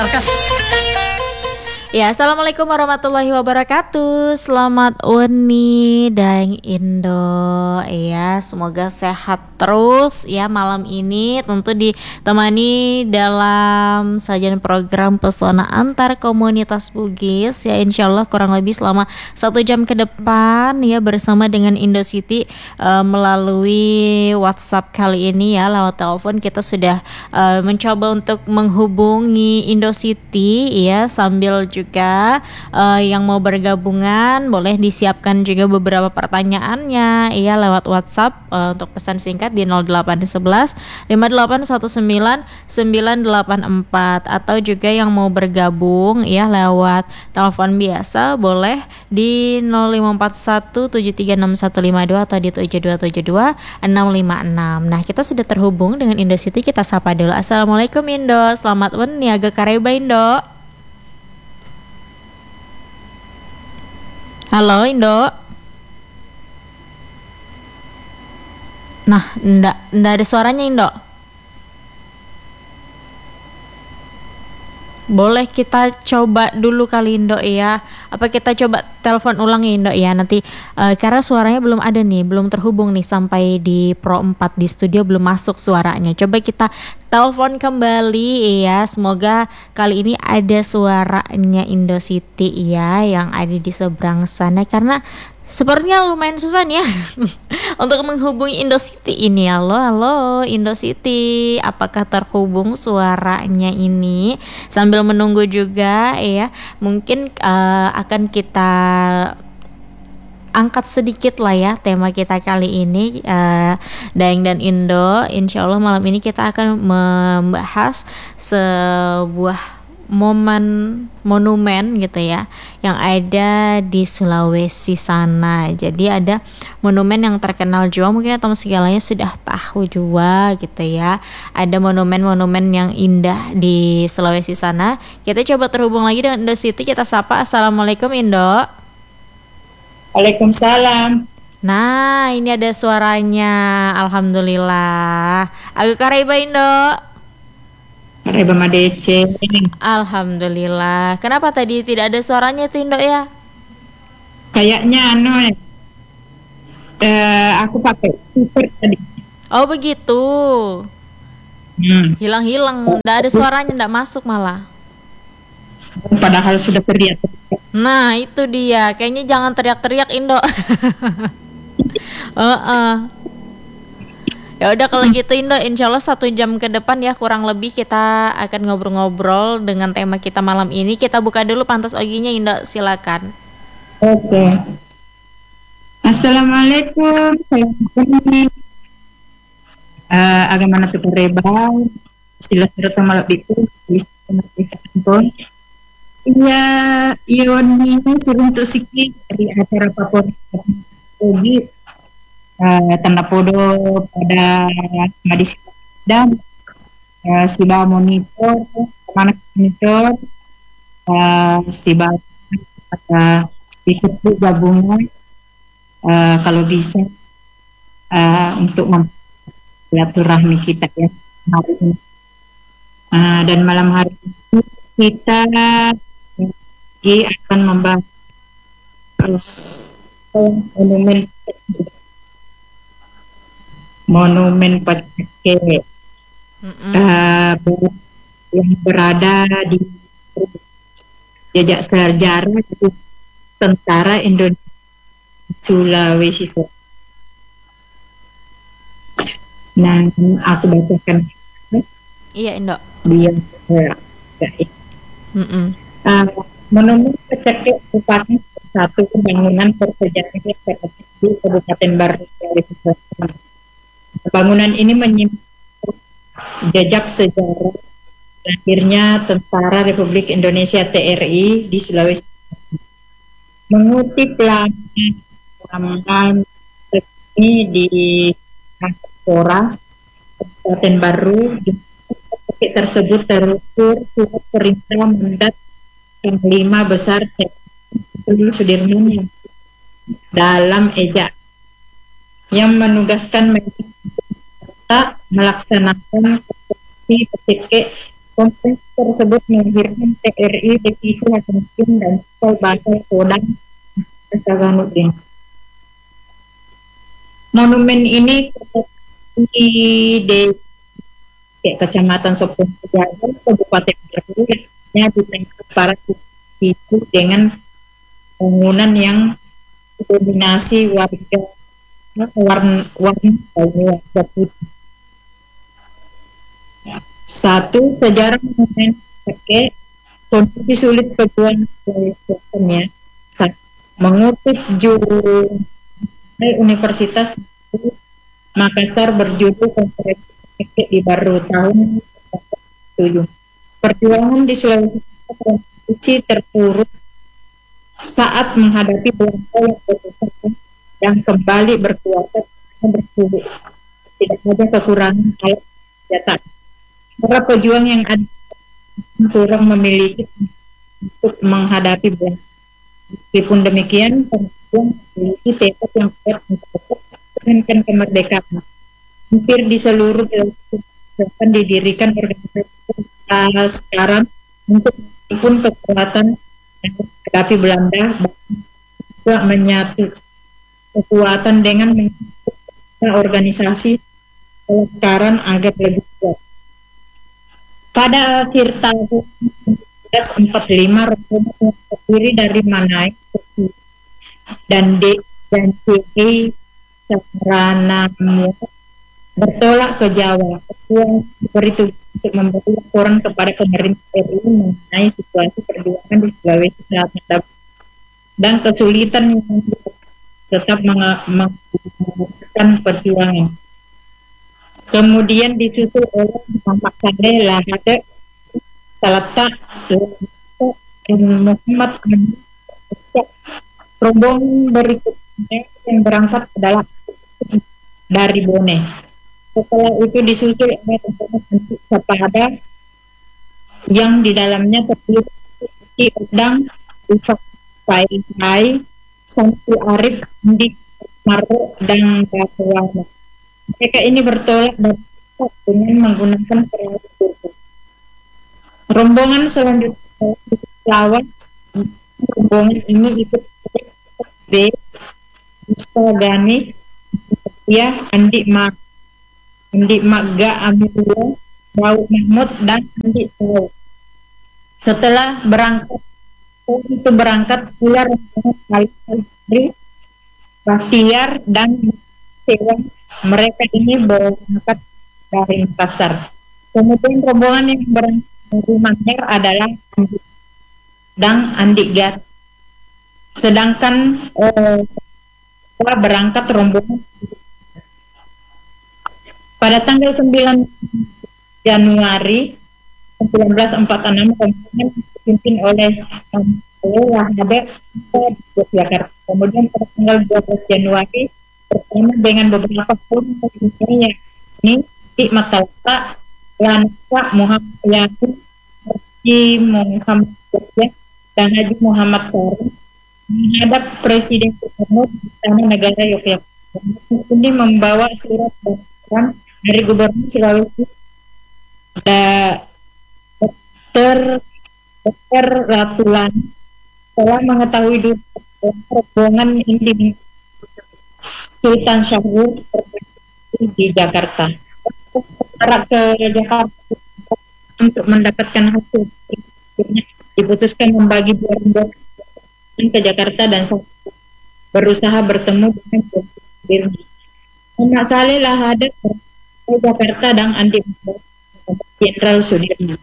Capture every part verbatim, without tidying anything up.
Ya, assalamualaikum warahmatullahi wabarakatuh. Selamat Uni dan Indo. Ya, semoga sehat terus ya malam ini. Tentu ditemani dalam sajian program Pesona Antar Komunitas Bugis. Ya, insya Allah kurang lebih selama satu jam ke depan ya bersama dengan Indocity uh, melalui WhatsApp kali ini ya lewat telepon kita sudah uh, mencoba untuk menghubungi Indocity ya sambil juga juga uh, yang mau bergabungan boleh disiapkan juga beberapa pertanyaannya ya lewat WhatsApp uh, untuk pesan singkat di nol delapan satu satu lima delapan satu sembilan sembilan delapan empat atau juga yang mau bergabung ya lewat telepon biasa boleh di nol lima empat satu tujuh tiga enam satu lima dua atau di tujuh dua tujuh dua enam lima enam. Nah, kita sudah terhubung dengan Indocity, kita sapa dulu. Assalamualaikum Indo, selamat uni agak kareba Indo. Halo Indo. Nah, ndak ndak ada suaranya Indo. Boleh kita coba dulu kali Indo ya. Apa kita coba telepon ulang ya Indo ya nanti uh, karena suaranya belum ada nih, belum terhubung nih sampai di Pro empat di studio belum masuk suaranya. Coba kita telepon kembali ya. Semoga kali ini ada suaranya Indocity ya yang ada di seberang sana karena sepertinya lumayan susah nih ya untuk menghubungi Indocity ini. Halo, halo Indocity, apakah terhubung suaranya ini? Sambil menunggu juga ya, mungkin uh, akan kita angkat sedikit lah ya tema kita kali ini uh, Daeng dan Indo. Insya Allah malam ini kita akan membahas sebuah momen monumen gitu ya yang ada di Sulawesi sana. Jadi ada monumen yang terkenal juga mungkin atau segalanya sudah tahu juga gitu ya. Ada monumen-monumen yang indah di Sulawesi sana. Kita coba terhubung lagi dengan Indocity, kita sapa. Assalamualaikum Indo. Waalaikumsalam. Nah, ini ada suaranya. Alhamdulillah. Agak kareba Indo. Kareba madece. Alhamdulillah. Kenapa tadi tidak ada suaranya tuh Indo ya? Kayaknya anu eh, aku pakai speaker tadi. Oh begitu. Hmm. Hilang-hilang, nggak ada suaranya, nggak masuk malah. Padahal sudah teriak. Nah itu dia. Kayaknya jangan teriak-teriak Indo. uh-uh. Ya udah kalau gitu Indo, insya Allah satu jam ke depan ya kurang lebih kita akan ngobrol-ngobrol dengan tema kita malam ini. Kita buka dulu pantas oginya Indo, silakan. Oke. Okay. Assalamualaikum, Assalamualaikum. Uh, agama nabi Kareba, sila sirata malabiku, masih pun. Iya, Ion ini untuk sikit dari acara Papua Ogi. Uh, tanda podo pada Madis dan uh, Siba monitor anak monitor uh, Siba pada ikut gabungan uh, kalau bisa uh, untuk mempersilaturahmi kita ya hari ini uh, dan malam hari ini kita lagi akan membahas uh, monumen Monumen Pacake uh, yang berada di jejak sejarah tentara Indonesia Sulawesi Selatan. Nah, aku bacakan. Iya Indo. Dia ya, uh, Monumen Pacake merupakan satu pembangunan bersejarah yang terletak di Kabupaten Baru Sulawesi Selatan. Bangunan ini menyimpan jejak sejarah lahirnya Tentara Republik Indonesia T R I di Sulawesi. Mengutip laman ini di Kampora, Kabupaten Baru, tersebut terukur surat perintah mandat Panglima Besar T R I Sudirman yang dalam ejak yang menugaskan mereka melaksanakan operasi P T K Konferensi tersebut melahirkan T R I Devisi Hasanuddin dan Cikal Bakal Kodam Hasanuddin. Monumen ini di di Kecamatan Sopeng Pejagan, Kabupaten Garut, nya ditengah para itu dengan bangunan yang didominasi warga warna warna warga putih. Satu, sejarah monumen pakai kondisi sulit pejuang ya. Mengutip judul Universitas Makassar berjudul Konferensi di baru tahun tujuh. Perjuangan di Sulawesi Selatan terpuruk saat menghadapi Belanda yang berusaha yang kembali berkuasa berkuasa tidak ada kekurangan alat senjata. Para pejuang yang ada kurang memiliki untuk menghadapi Belanda. Meskipun demikian, pejuang memiliki tekad yang kuat untuk mempertahankan kemerdekaan. Hampir di seluruh wilayah didirikan organisasi sekarang untuk meskipun kekuatan menghadapi Belanda juga menyatu kekuatan dengan organisasi sekarang agar lebih kuat. Pada akhir tahun seribu sembilan ratus empat puluh lima, Rombongan yang terdiri dari Manai dan D dan C E Saranamu bertolak ke Jawa. Ketua diberi tugas untuk memberi laporan kepada pemerintah R I mengenai situasi perjuangan di Sulawesi Selatan dan kesulitan yang tetap menggunakan perjuangan. Kemudian disusul oleh Muhammad Saleh Lahade Talatak dan Muhammad Amin. Rombongan berikutnya yang berangkat adalah dari Bone. Setelah itu disusul oleh rombongan anti Sapada yang di dalamnya terdiri dari Udang, Ufak Pai, Samsul Arif, Andi Maro, dan Bahawana. Mereka ini bertolak dari dengan menggunakan perahu turbo. Rombongan selanjutnya lawan rombongan ini ikut B, Mustagani, ya Andi Mak, Andi Magga Amirullah, Bau Mahmud, dan Andi Tau. Setelah berangkat itu berangkat pula rombongan Khalid Bahtiar dan Sewa. Mereka ini berangkat dari Makassar. Kemudian rombongan yang berangkat dari Manggar adalah Andi dan Andi Gat. Sedangkan eh, berangkat rombongan pada tanggal sembilan Januari seribu sembilan ratus empat puluh enam, rombongan dipimpin oleh Lahade di Yogyakarta. Kemudian pada tanggal dua belas Januari bersama dengan beberapa orang lainnya ini di Matalata, Lanfa, Muhammad Yasin, Haji Muhammad Yahya, dan Haji Muhammad Karim menghadap Presiden Soekarno di Istana Negara Yogyakarta. Ini membawa surat bantuan dari Gubernur Sulawesi Dr. Dr. Ratulan. Setelah mengetahui dulu rombongan ini Sultan Syahrir di Jakarta. Arah ke Jakarta untuk mendapatkan hasil diputuskan membagi dua rombongan ke Jakarta dan berusaha bertemu dengan Sudirman. Muhammad Saleh Lahade ke Jakarta dan Andi Jenderal Sudirman.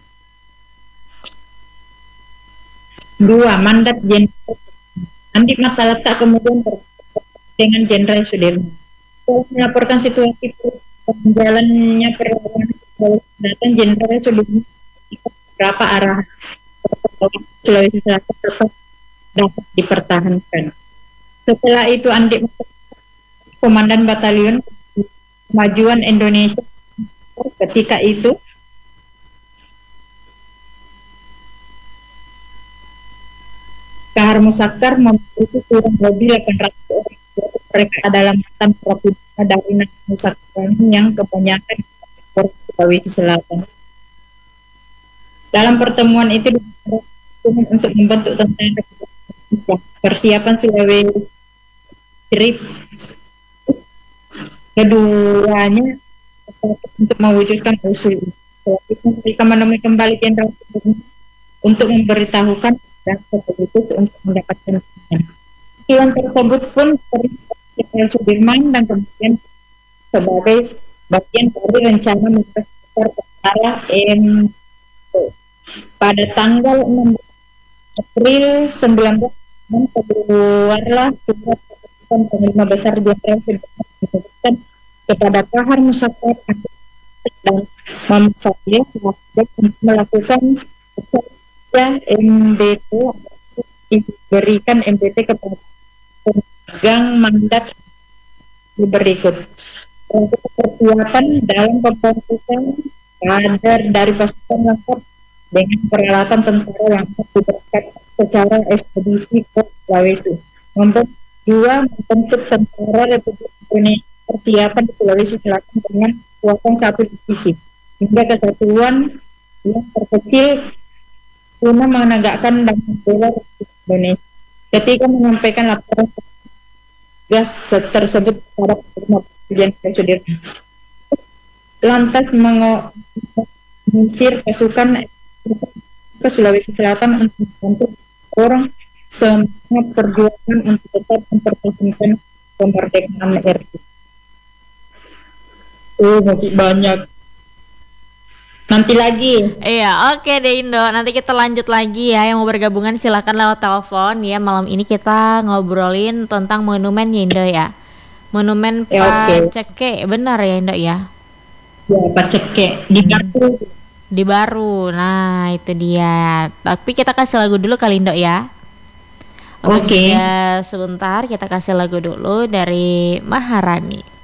Dua, mandat Jenderal Andi Matalata kemudian dengan Jenderal Sudirman. Setelah melaporkan situasi berjalannya perlawanan Selatan, Jenderal Sudirman beberapa arah Sulawesi Selatan tetap dapat dipertahankan. Setelah itu Andi Komandan Batalion Kemajuan Indonesia ketika itu Kahar Musakkar memiliki kurang lebih delapan ratus orang. Mereka adalah mantan prajurit dari Nabi Musakkar yang kebanyakan orang Sulawesi Selatan. Dalam pertemuan itu dibicarakan untuk membentuk tentara persiapan Sulawesi. Trip keduanya untuk mewujudkan usul itu. Selanjutnya mereka menemui kembali Jenderal Sudirman untuk memberitahukan dan sekaligus untuk mendapatkan kemenangan. Usulan tersebut pun diterima Jenderal Sudirman dan kemudian sebagai bagian dari rencana memperbesar tentara M P. Pada tanggal enam belas April sembilan belas keluarlah surat keputusan Panglima Besar Jenderal Sudirman menyebutkan kepada Kahar Musafar dan Muhammad Saleh untuk melakukan kerja M B T, diberikan M B T kepada pemegang mandat berikut. Untuk persiapan dalam pembentukan kader dari pasukan lengkap dengan peralatan tentara yang diberikan secara ekspedisi ke Sulawesi. Nomor dua, membentuk tentara Republik Indonesia persiapan di Sulawesi Selatan dengan kekuatan satu divisi hingga kesatuan yang terkecil guna menegakkan dan membela Republik Indonesia. Ketika menyampaikan laporan gas tersebut kepada Panglima Jenderal Sudirman, lantas mengusir pasukan ke Sulawesi Selatan untuk membantu orang semangat perjuangan untuk tetap mempertahankan kemerdekaan R I. Oh, masih banyak. Nanti lagi. Iya, oke deh Indo. Nanti kita lanjut lagi ya. Yang mau bergabungan silakan lewat telepon ya. Malam ini kita ngobrolin tentang monumen ya Indo ya. Monumen Ya, oke. Paceke, benar ya Indo ya? Ya, Paceke di Batu. Di Baru. Nah, itu dia. Tapi kita kasih lagu dulu kali Indo ya. Untuk Oke. jeda sebentar kita kasih lagu dulu dari Maharani.